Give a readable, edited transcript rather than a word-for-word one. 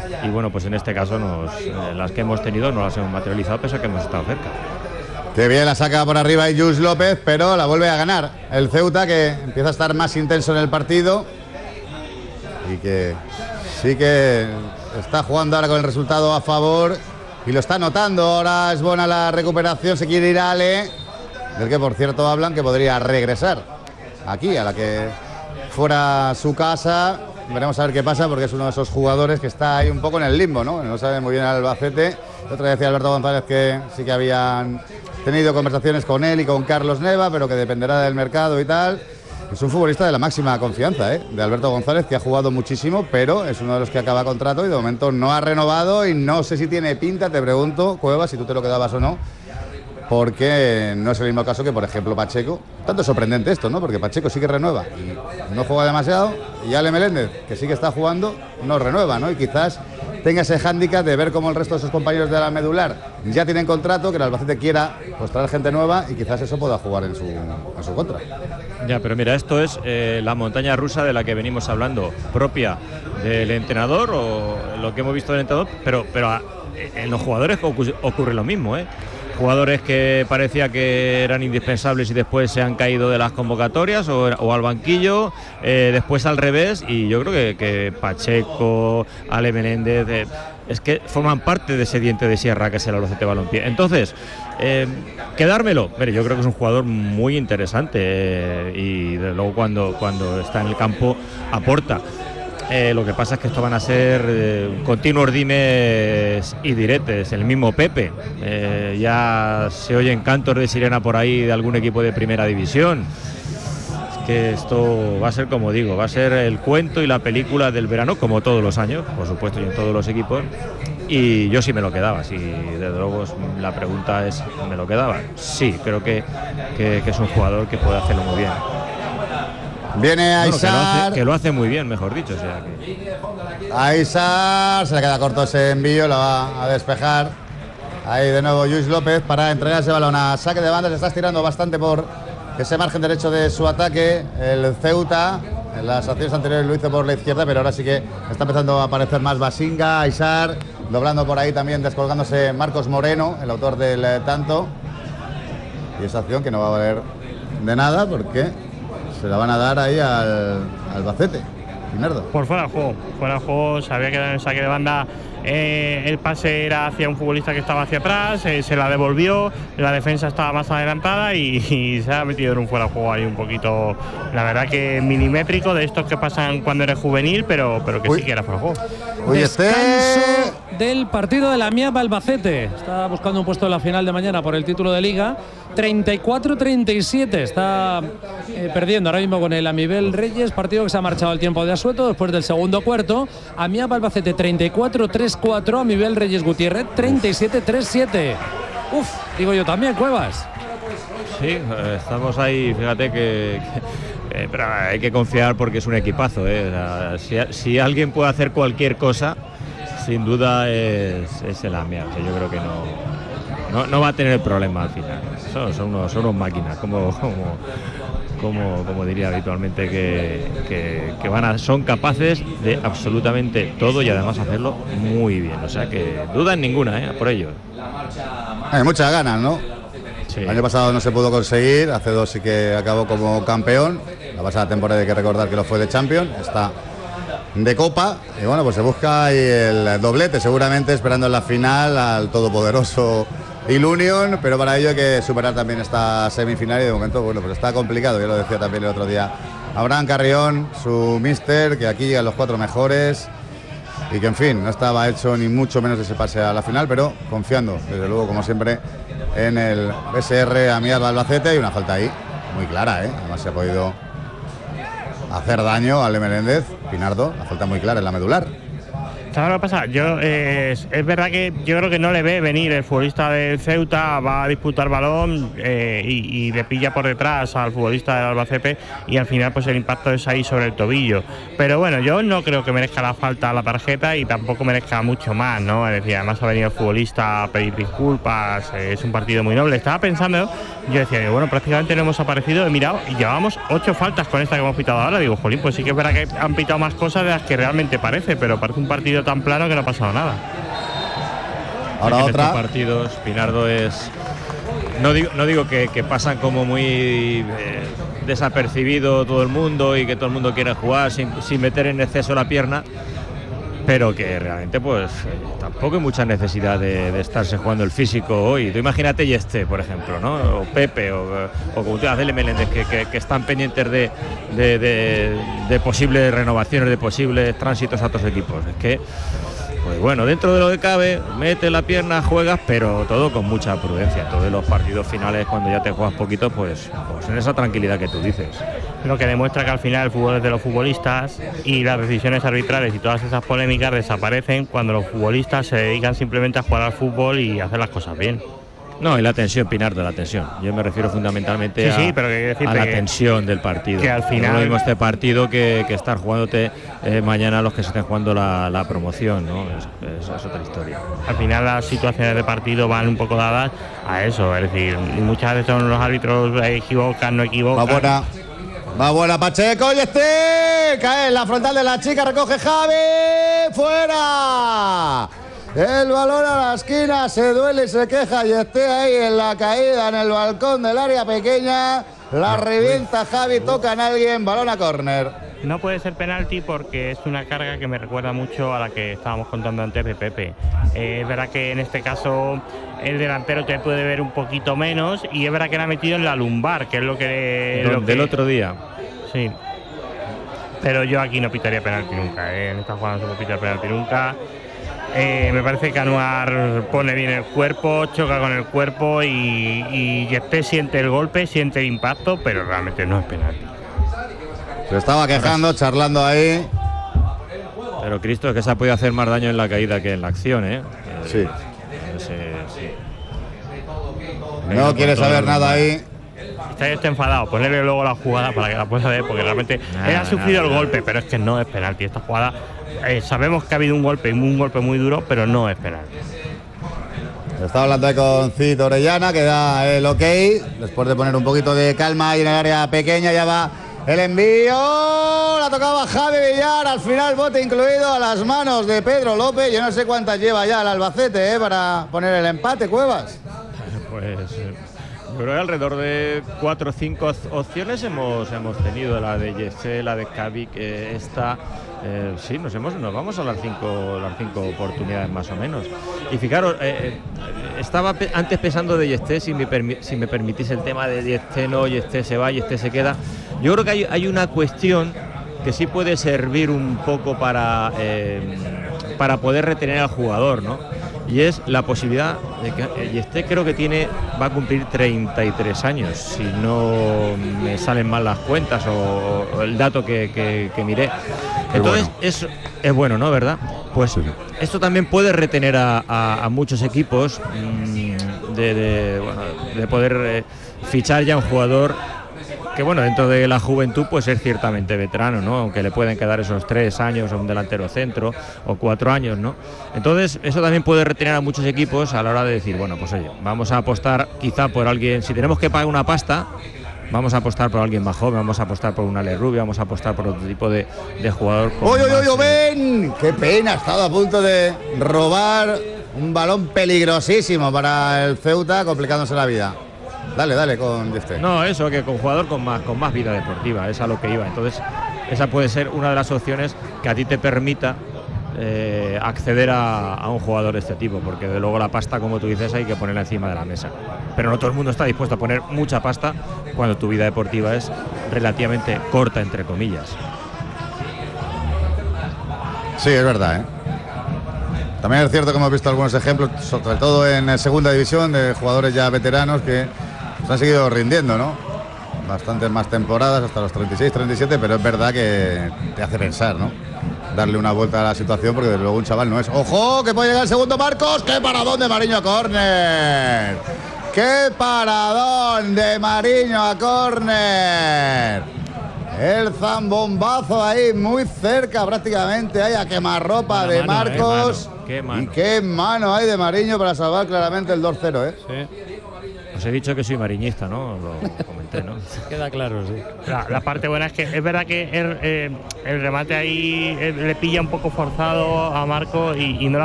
y bueno, pues en este caso las que hemos tenido no las hemos materializado pese a que hemos estado cerca. Qué bien la saca por arriba Yus López, pero la vuelve a ganar el Ceuta, que empieza a estar más intenso en el partido y que sí que está jugando ahora con el resultado a favor y lo está notando. Ahora es buena la recuperación, se quiere ir a Ale, del que por cierto hablan que podría regresar aquí, a la que fuera su casa. Veremos a ver qué pasa, porque es uno de esos jugadores que está ahí un poco en el limbo, ¿no? No sabe muy bien el Albacete. Otra vez decía Alberto González que sí que habían tenido conversaciones con él y con Carlos Neva, pero que dependerá del mercado y tal. Es un futbolista de la máxima confianza, de Alberto González, que ha jugado muchísimo, pero es uno de los que acaba contrato y de momento no ha renovado y no sé si tiene pinta, te pregunto, Cuevas, si tú te lo quedabas o no, porque no es el mismo caso que, por ejemplo, Pacheco. Tanto es sorprendente esto, ¿no? Porque Pacheco sí que renueva y no juega demasiado, y Ale Meléndez, que sí que está jugando, no renueva, ¿no? Y quizás tenga ese hándicap de ver cómo el resto de sus compañeros de la medular ya tienen contrato, que el Albacete quiera pues traer gente nueva y quizás eso pueda jugar en su contra. Ya, pero mira, esto es la montaña rusa de la que venimos hablando, propia del entrenador o lo que hemos visto del entrenador, pero en los jugadores ocurre lo mismo, Jugadores que parecía que eran indispensables y después se han caído de las convocatorias o al banquillo, después al revés, y yo creo que Pacheco, Ale Meléndez, es que forman parte de ese diente de sierra que es el Albacete Balompié. Entonces, quedármelo, mire, yo creo que es un jugador muy interesante y desde luego cuando está en el campo aporta. Lo que pasa es que esto van a ser continuos dimes y diretes. El mismo Pepe, ya se oyen cantos de sirena por ahí de algún equipo de primera división. Es que esto va a ser, como digo, va a ser el cuento y la película del verano, como todos los años, por supuesto, y en todos los equipos. Y yo sí me lo quedaba, sí, desde luego la pregunta es, ¿me lo quedaba? Sí, creo que es un jugador que puede hacerlo muy bien. Viene Aizar, que lo hace muy bien, mejor dicho. O sea que... Aizar, se le queda corto ese envío, lo va a despejar. Ahí de nuevo Lluís López para entregar ese balón a saque de banda. Se está estirando bastante por ese margen derecho de su ataque el Ceuta. En las acciones anteriores lo hizo por la izquierda, pero ahora sí que está empezando a aparecer más Basinga. Aizar, doblando por ahí también, descolgándose Marcos Moreno, el autor del tanto. Y esa acción que no va a valer de nada porque se la van a dar ahí al Albacete. Pinardo. Por fuera de juego, se había quedado en el saque de banda. El pase era hacia un futbolista que estaba hacia atrás, se la devolvió, la defensa estaba más adelantada y se ha metido en un fuera de juego ahí un poquito, la verdad que milimétrico, de estos que pasan cuando eres juvenil, pero que sí que era fuera de juego. Descanso del partido de la Miapa Albacete. Está buscando un puesto en la final de mañana por el título de Liga. 34-37 está perdiendo ahora mismo con el Amibel Reyes, partido que se ha marchado al tiempo de asueto después del segundo cuarto. Amiab Albacete 34-3-4, Amibel Reyes Gutiérrez 37-3-7. Uf, digo yo también, Cuevas. Sí, estamos ahí, fíjate que pero hay que confiar porque es un equipazo, O sea, si alguien puede hacer cualquier cosa, sin duda es el Amiab. O sea, yo creo que no va a tener problema al final. Son unos máquinas, como diría habitualmente, que son capaces de absolutamente todo y además hacerlo muy bien. O sea que duda en ninguna, por ello. Hay muchas ganas, ¿no? Sí. El año pasado no se pudo conseguir, hace 2 sí que acabó como campeón. La pasada temporada hay que recordar que lo fue de Champions, está de Copa y bueno, pues se busca ahí el doblete, seguramente esperando en la final al todopoderoso Ilunion, pero para ello hay que superar también esta semifinal y de momento, bueno, pues está complicado. Yo lo decía también el otro día Abraham Carrión, su míster, que aquí llegan los 4 mejores y que en fin, no estaba hecho ni mucho menos ese pase a la final, pero confiando, desde luego, como siempre, en el BSR Amiab Albacete. Hay una falta ahí, muy clara, además se ha podido hacer daño a Ale Meléndez, Pinardo, la falta muy clara en la medular. ¿Sabes lo que pasa? Es verdad que yo creo que no le ve venir el futbolista del Ceuta, va a disputar balón y le pilla por detrás al futbolista del Albacete y al final pues el impacto es ahí sobre el tobillo. Pero bueno, yo no creo que merezca la falta a la tarjeta y tampoco merezca mucho más, ¿no? Es decir, además ha venido el futbolista a pedir disculpas, es un partido muy noble. Estaba pensando, yo decía, bueno, prácticamente no hemos aparecido, he mirado y llevábamos 8 faltas con esta que hemos pitado ahora. Digo, jolín, pues sí que es verdad que han pitado más cosas de las que realmente parece, pero parece un partido sido tan plano que no ha pasado nada. Ahora en otra. estos partidos, Pinardo es... No digo que pasan como muy desapercibido todo el mundo y que todo el mundo quiere jugar sin meter en exceso la pierna, pero que realmente pues tampoco hay mucha necesidad de estarse jugando el físico hoy. Tú imagínate Yeste, por ejemplo, ¿no? O Pepe o como tú Adele Meléndez, que están pendientes de posibles renovaciones, de posibles tránsitos a otros equipos. Es que, pues bueno, dentro de lo que cabe, metes la pierna, juegas, pero todo con mucha prudencia. Entonces los partidos finales, cuando ya te juegas poquito, pues en esa tranquilidad que tú dices. Lo que demuestra que al final el fútbol es de los futbolistas y las decisiones arbitrales y todas esas polémicas desaparecen cuando los futbolistas se dedican simplemente a jugar al fútbol y hacer las cosas bien. No, y la tensión, Pinardo, la tensión. Yo me refiero fundamentalmente pero que a la tensión del partido. Que al final... No lo mismo este partido que estar jugándote mañana los que se estén jugando la promoción, ¿no? Es otra historia. Al final las situaciones de partido van un poco dadas a eso, es decir, muchas veces son los árbitros equivocan, no equivocan. Va buena Pacheco y cae en la frontal de la chica, recoge Javi, fuera. El balón a la esquina, se duele y se queja y ahí en la caída en el balcón del área pequeñña, la revienta Javi, toca en alguien, balón a córner. No puede ser penalti porque es una carga que me recuerda mucho a la que estábamos contando antes de Pepe. Es verdad que en este caso el delantero te puede ver un poquito menos y es verdad que la ha metido en la lumbar, que es lo que... Del otro día. Sí. Pero yo aquí no pitaría penalti nunca, en esta jugada no se puede pitar penalti nunca. Me parece que Anuar pone bien el cuerpo, choca con el cuerpo y Yepes siente el golpe, siente el impacto, pero realmente no es penalti. Se estaba quejando, charlando ahí. Pero Cristo, es que se ha podido hacer más daño en la caída que en la acción, ¿eh? Sí. Sí. No quiere saber nada ahí. Está enfadado, ponerle luego la jugada para que la pueda ver, porque realmente él ha sufrido el golpe, pero es que no es penalti. Esta jugada, sabemos que ha habido un golpe muy duro, pero no es penalti. Está hablando ahí con Cito Orellana, que da el ok. Después de poner un poquito de calma ahí en el área pequeña, ya va el envío. La tocaba Javi Villar, al final bote incluido a las manos de Pedro López. Yo no sé cuántas lleva ya el Albacete para poner el empate, Cuevas. Pues... yo creo que alrededor de 4 o 5 opciones hemos tenido, la de Yese, la de Cavic, esta, sí, nos vamos a las cinco oportunidades más o menos. Y fijaros, estaba antes pensando de Yeste, si me permitís el tema de Yeste no, Yeste se va, Yeste se queda. Yo creo que hay una cuestión que sí puede servir un poco para poder retener al jugador, ¿no? Y es la posibilidad de que Yeste creo que va a cumplir 33 años, si no me salen mal las cuentas o el dato que miré. Entonces es bueno, ¿no? ¿Verdad? Pues sí. Esto también puede retener a muchos equipos de poder fichar ya un jugador que, bueno, dentro de la juventud pues es ciertamente veterano, ¿no? Aunque le pueden quedar esos 3 años a un delantero centro o 4 años, ¿no? Entonces eso también puede retener a muchos equipos a la hora de decir, bueno, pues oye, vamos a apostar quizá por alguien, si tenemos que pagar una pasta, vamos a apostar por alguien más joven, vamos a apostar por una Ale Rubio, vamos a apostar por otro tipo de jugador. ¡Oye, ven! ¡Qué pena! Ha estado a punto de robar un balón peligrosísimo para el Ceuta, complicándose la vida. Dale con Yeste. No, eso, que con jugador con más vida deportiva, es a lo que iba. Entonces, esa puede ser una de las opciones que a ti te permita acceder a un jugador de este tipo, porque de luego la pasta, como tú dices, hay que ponerla encima de la mesa. Pero no todo el mundo está dispuesto a poner mucha pasta cuando tu vida deportiva es relativamente corta, entre comillas. Sí, es verdad, ¿eh? También es cierto que hemos visto algunos ejemplos, sobre todo en segunda división, de jugadores ya veteranos que se han seguido rindiendo, ¿no? Bastantes más temporadas, hasta los 36, 37, pero es verdad que te hace pensar, ¿no? Darle una vuelta a la situación, porque desde luego un chaval no es. ¡Ojo! Que puede llegar el segundo, Marcos. ¡Qué paradón de Mariño a córner! ¡Qué paradón de Mariño a córner! El zambombazo ahí, muy cerca prácticamente, ahí a quemarropa de Marcos. Qué mano. Y qué mano hay de Mariño para salvar claramente el 2-0, ¿eh? Sí. Os he dicho que soy mariñista, ¿no? Lo comenté, ¿no? Queda claro, sí. La parte buena es que es verdad que el remate ahí le pilla un poco forzado a Marco y no